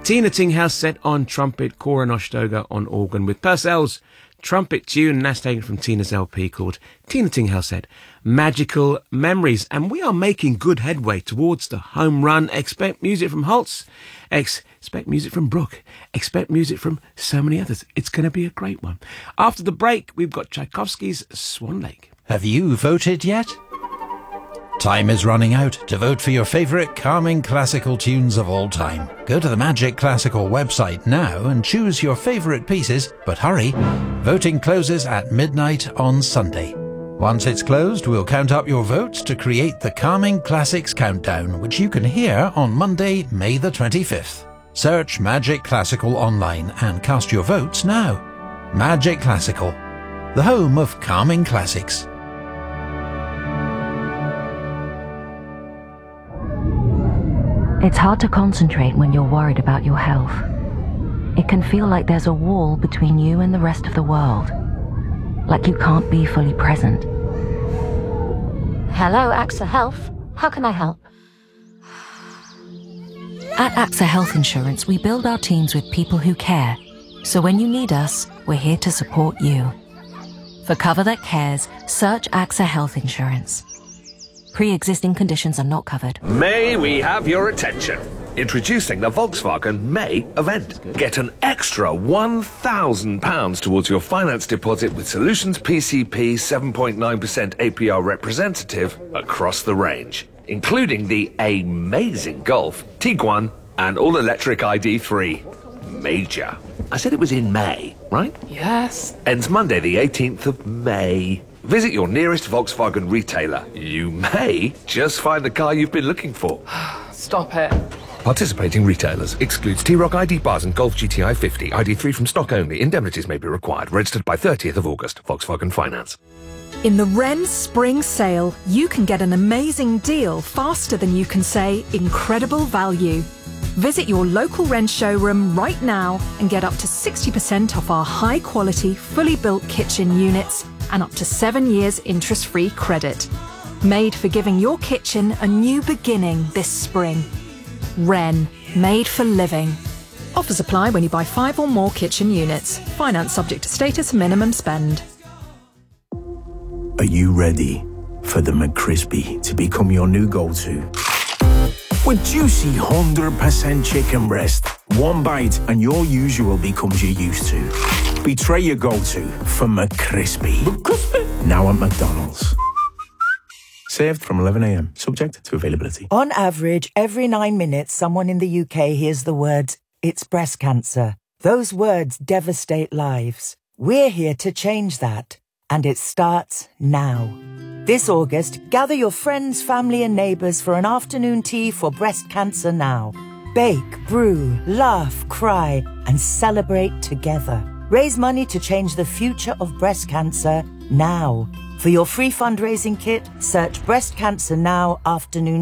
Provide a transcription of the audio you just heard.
Tina Tinghouse set on trumpet, Cora Nostoga on organ, with Purcell's trumpet tune, and that's taken from Tina's LP called Tina Tinghouse set Magical Memories. And we are making good headway towards the home run. Expect music from Holtz, expect music from Brooke, expect music from so many others. It's going to be a great one. After the break, we've got Tchaikovsky's Swan Lake. Have you voted yet? Time is running out to vote for your favourite calming classical tunes of all time. Go to the Magic Classical website now and choose your favourite pieces, but hurry, voting closes at midnight on Sunday. Once it's closed, we'll count up your votes to create the Calming Classics Countdown, which you can hear on Monday, May the 25th. Search Magic Classical online and cast your votes now. Magic Classical, the home of calming classics. It's hard to concentrate when you're worried about your health. It can feel like there's a wall between you and the rest of the world. Like you can't be fully present. Hello, AXA Health. How can I help? At AXA Health Insurance, we build our teams with people who care. So when you need us, we're here to support you. For cover that cares, search AXA Health Insurance. Pre-existing conditions are not covered. May we have your attention? Introducing the Volkswagen May event. Get an extra £1,000 towards your finance deposit with Solutions PCP 7.9% APR representative across the range, including the amazing Golf, Tiguan and all-electric ID3. Major. I said it was in May, right? Yes. Ends Monday the 18th of May. Visit your nearest Volkswagen retailer. You may just find the car you've been looking for. Stop it. Participating retailers. Excludes T-Roc ID bars and Golf GTI 50. ID3 from stock only. Indemnities may be required. Registered by 30th of August. Volkswagen Finance. In the Wren Spring Sale, you can get an amazing deal faster than you can say incredible value. Visit your local Wren showroom right now and get up to 60% off our high-quality, fully built kitchen units and up to 7 years interest-free credit. Made for giving your kitchen a new beginning this spring. Wren, made for living. Offers apply when you buy 5 or more kitchen units. Finance subject to status and minimum spend. Are you ready for the McCrispy to become your new go-to? With juicy 100% chicken breast, one bite and your usual becomes your used to. Betray your go-to for McCrispy. Now at McDonald's. Served from 11 a.m. Subject to availability. On average, every 9 minutes, someone in the UK hears the words, "It's breast cancer." Those words devastate lives. We're here to change that. And it starts now. This August, gather your friends, family and neighbours for an afternoon tea for breast cancer now. Bake, brew, laugh, cry and celebrate together. Raise money to change the future of breast cancer now. For your free fundraising kit, search Breast Cancer Now Afternoon